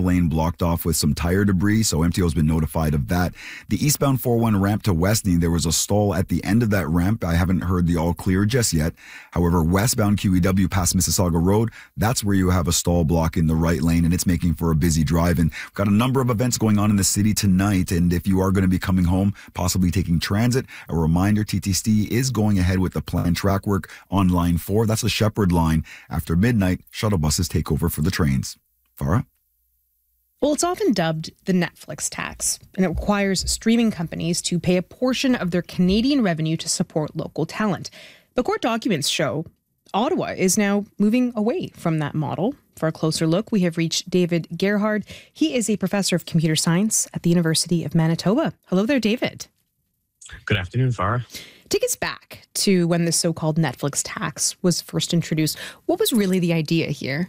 lane blocked off with some tire debris, so MTO has been notified of that. The eastbound 401 ramp to Westney, there was a stall at the end of that ramp. I haven't heard the all clear just yet. However, westbound QEW past Mississauga Road, that's where you have a stall block in the right lane, and it's making for a busy drive. And we've got a number of events going on in the city tonight, and if you are going to be coming home, possibly taking transit, a reminder, TTC is going ahead with the planned track work on Line 4. That's the Shepherd line. After midnight, shuttle buses take over for the trains. Farah? Well, it's often dubbed the Netflix tax, and it requires streaming companies to pay a portion of their Canadian revenue to support local talent. But court documents show Ottawa is now moving away from that model. For a closer look, we have reached David Gerhard. He is a professor of computer science at the University of Manitoba. Hello there, David. Good afternoon, Farah. Take us back to when the so-called Netflix tax was first introduced. What was really the idea here?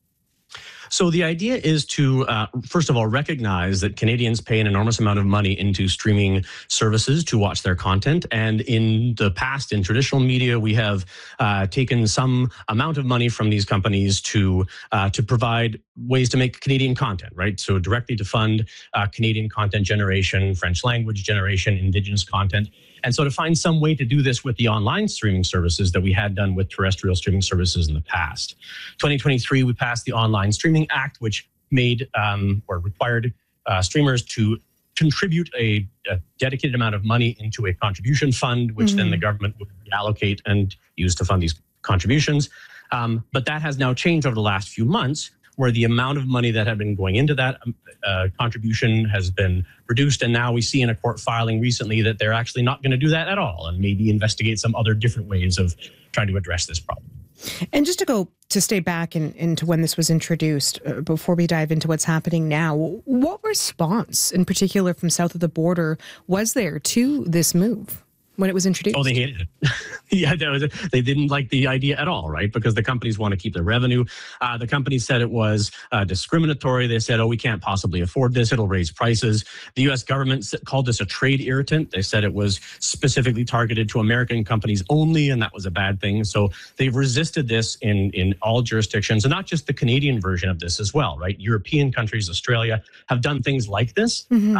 So the idea is to, first of all, recognize that Canadians pay an enormous amount of money into streaming services to watch their content. And in the past, in traditional media, we have taken some amount of money from these companies to provide ways to make Canadian content, right? So directly to fund Canadian content generation, French language generation, Indigenous content. And so to find some way to do this with the online streaming services that we had done with terrestrial streaming services in the past. 2023, we passed the Online Streaming Act, which made or required streamers to contribute a dedicated amount of money into a contribution fund, which then the government would allocate and use to fund these contributions. But that has now changed over the last few months, where the amount of money that had been going into that contribution has been reduced. And now we see in a court filing recently that they're actually not going to do that at all and maybe investigate some other different ways of trying to address this problem. And just to stay back into when this was introduced, before we dive into what's happening now, what response in particular from south of the border was there to this move when it was introduced? Oh, they hated it. Yeah, they didn't like the idea at all, right? Because the companies want to keep their revenue. The companies said it was discriminatory. They said, oh, we can't possibly afford this. It'll raise prices. The U.S. government called this a trade irritant. They said it was specifically targeted to American companies only, and that was a bad thing. So they've resisted this in all jurisdictions, and not just the Canadian version of this as well, right? European countries, Australia, have done things like this, and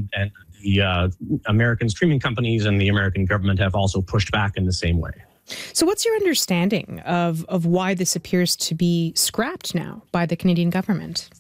the American streaming companies and the American government have also pushed back in the same way. So what's your understanding of why this appears to be scrapped now by the Canadian government?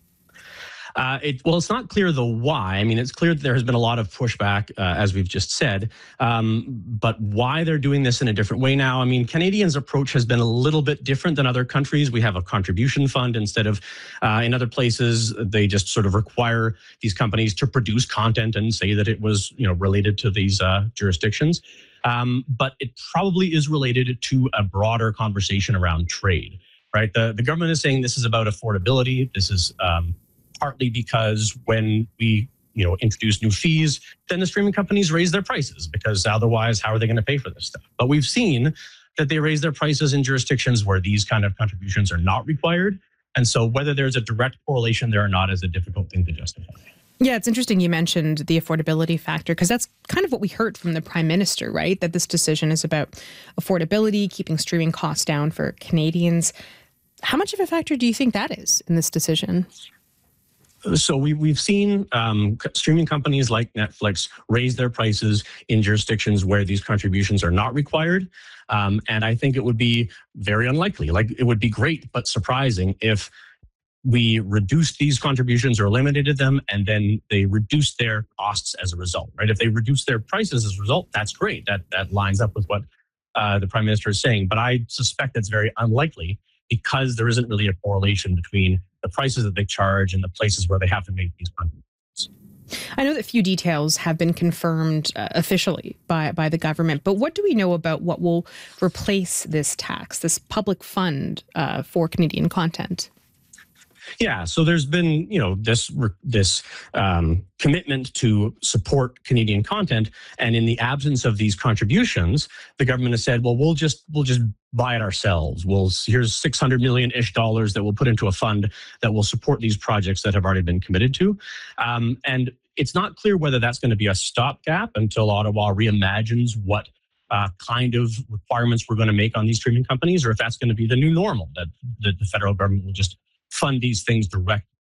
It's not clear the why. I mean, it's clear that there has been a lot of pushback, as we've just said, but why they're doing this in a different way now. I mean, Canadians' approach has been a little bit different than other countries. We have a contribution fund instead of in other places, they just sort of require these companies to produce content and say that it was, related to these jurisdictions. But it probably is related to a broader conversation around trade, right? The government is saying this is about affordability. This is partly because when we introduce new fees, then the streaming companies raise their prices, because otherwise, how are they going to pay for this stuff? But we've seen that they raise their prices in jurisdictions where these kind of contributions are not required. And so whether there's a direct correlation there or not is a difficult thing to justify. Yeah, it's interesting you mentioned the affordability factor, because that's kind of what we heard from the Prime Minister, right? That this decision is about affordability, keeping streaming costs down for Canadians. How much of a factor do you think that is in this decision? So we've seen streaming companies like Netflix raise their prices in jurisdictions where these contributions are not required. And I think it would be very unlikely. Like, it would be great, but surprising if we reduced these contributions or eliminated them, and then they reduced their costs as a result, right? If they reduce their prices as a result, that's great. That lines up with what the Prime Minister is saying. But I suspect that's very unlikely, because there isn't really a correlation between the prices that they charge and the places where they have to make these contributions. I know that few details have been confirmed officially by the government, but what do we know about what will replace this tax, this public fund for Canadian content? Yeah, so there's been, this commitment to support Canadian content, and in the absence of these contributions, the government has said, well, we'll just buy it ourselves. Here's $600 million-ish that we'll put into a fund that will support these projects that have already been committed to, and it's not clear whether that's going to be a stopgap until Ottawa reimagines what kind of requirements we're going to make on these streaming companies, or if that's going to be the new normal, that the federal government will just fund these things directly